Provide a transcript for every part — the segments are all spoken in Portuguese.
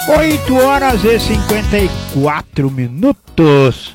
8h54.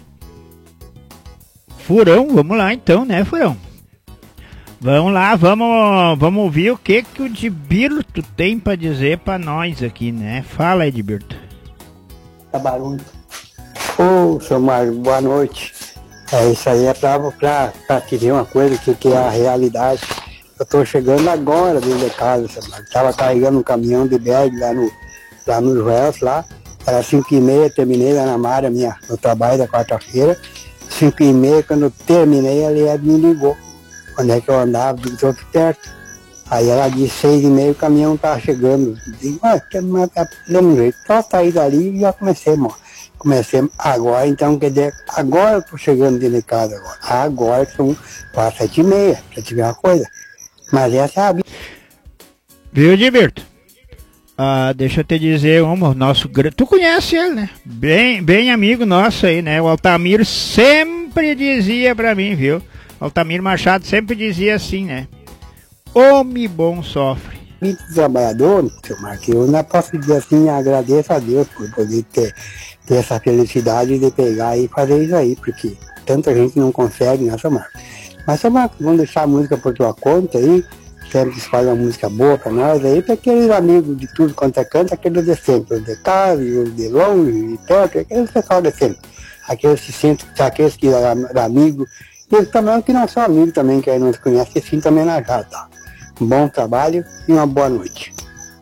Furão, vamos lá então, né, Furão? Vamos lá, vamos ouvir o que o Edberto tem pra dizer pra nós aqui, né? Fala, Edberto. Tá barulho. Ô, seu Mário, boa noite. Isso aí é pra te ver uma coisa que é a realidade. Eu tô chegando agora dentro de casa, seu Mário. Tava carregando um caminhão de bag lá no Joel, lá. Era 5h30, terminei lá na Mara, meu trabalho da quarta-feira. 5h30, quando eu terminei, a Liette me ligou. Onde é que eu andava, do outro perto. Aí ela disse 6h30, o caminhão tava chegando. Digo, deu jeito, só saí dali e já comecei, mano. Comecei agora, então quer dizer, agora eu tô chegando dentro de casa agora. Agora são quase 7h30, pra te ver uma coisa. Mas essa é a vida. Viu, Edberto? Deixa eu te dizer, tu conhece ele, né? Bem amigo nosso aí, né? O Altamiro sempre dizia pra mim, viu? O Altamiro Machado sempre dizia assim, né? Homem bom sofre. Muito trabalhador, seu Marcos, eu não posso dizer assim, agradeço a Deus por poder ter essa felicidade de pegar e fazer isso aí, porque tanta gente não consegue, né, seu Marcos? Mas, seu Marcos, vamos deixar a música por tua conta aí. Sempre escolhe uma música boa pra nós aí, pra aqueles amigos de tudo quanto é canto, aqueles de sempre, os de casa, os de longe, de perto, aqueles pessoal de sempre. Aqueles que sentem, aqueles que são amigos, e eles também que não são amigos também, que aí não se conhece, sim, também na casa, tá? Um bom trabalho e uma boa noite.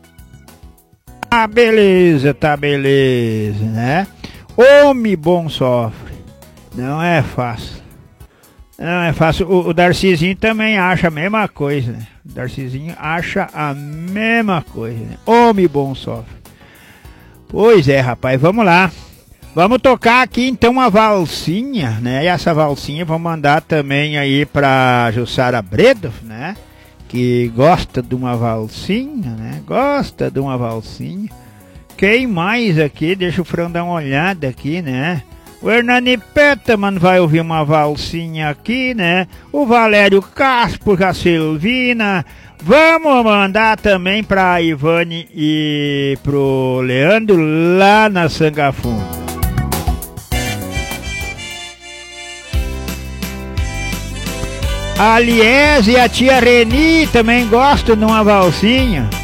Beleza, né? Homem bom sofre. Não é fácil. Não é fácil. O Darcizinho também acha a mesma coisa, né? O Darcizinho acha a mesma coisa, né? Homem bom sofre. Pois é, rapaz, vamos lá. Vamos tocar aqui então uma valsinha, né? E essa valsinha vamos mandar também aí pra Jussara Bredo, né? Que gosta de uma valsinha, né? Gosta de uma valsinha. Quem mais aqui? Deixa o Fran dar uma olhada aqui, né? O Hernani Petaman vai ouvir uma valsinha aqui, né? O Valério Castro, a Silvina. Vamos mandar também pra Ivane e pro Leandro lá na Sangafunda. A Liese e a tia Reni também gostam de uma valsinha.